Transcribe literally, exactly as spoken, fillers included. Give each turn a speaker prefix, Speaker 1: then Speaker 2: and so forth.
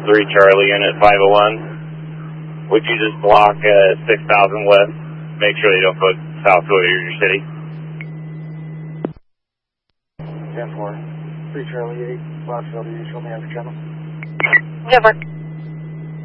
Speaker 1: three Charlie Unit five oh one. Would you just block uh, six thousand west? Make sure they don't put south of your city.
Speaker 2: ten four. three Charlie eight, Fox W, show me on the channel.
Speaker 3: Never.